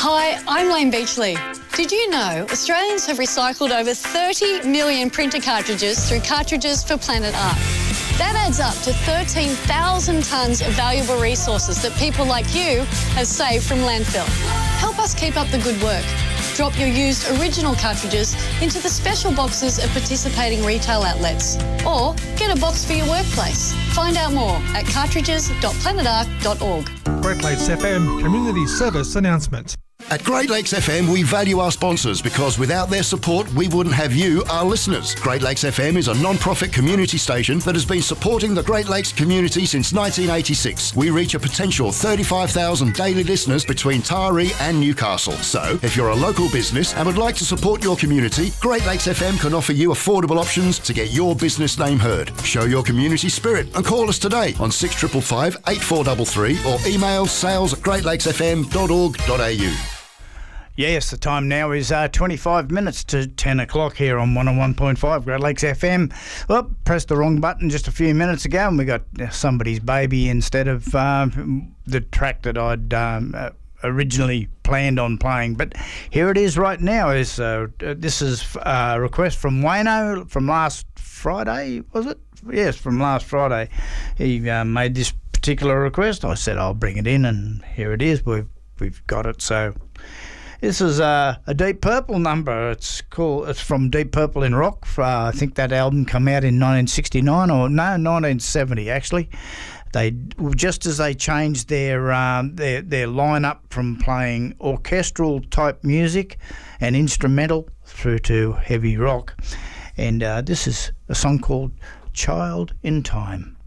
Hi, I'm Lane Beachley. Did you know Australians have recycled over 30 million printer cartridges through Cartridges for Planet Art? That adds up to 13,000 tonnes of valuable resources that people like you have saved from landfill. Help us keep up the good work. Drop your used original cartridges into the special boxes at participating retail outlets. Or get a box for your workplace. Find out more at cartridges.planetarc.org. Great Lakes FM Community Service Announcement. At Great Lakes FM, we value our sponsors because without their support, we wouldn't have you, our listeners. Great Lakes FM is a non-profit community station that has been supporting the Great Lakes community since 1986. We reach a potential 35,000 daily listeners between Taree and Newcastle. So, if you're a local business and would like to support your community, Great Lakes FM can offer you affordable options to get your business name heard. Show your community spirit and call us today on 6555 8433 or email sales@greatlakesfm.org.au. Yes, the time now is 25 minutes to 10 o'clock here on 101.5 Great Lakes FM. Well, pressed the wrong button just a few minutes ago and we got somebody's baby instead of the track that I'd originally planned on playing. But here it is right now. This is a request from Wayno from last Friday, was it? Yes, from last Friday. He made this particular request. I said I'll bring it in and here it is. We've got it. So this is a Deep Purple number. It's from Deep Purple in Rock. I think that album came out in 1969 or no, 1970 actually. They just as they changed their lineup from playing orchestral type music and instrumental through to heavy rock. And this is a song called Child in Time.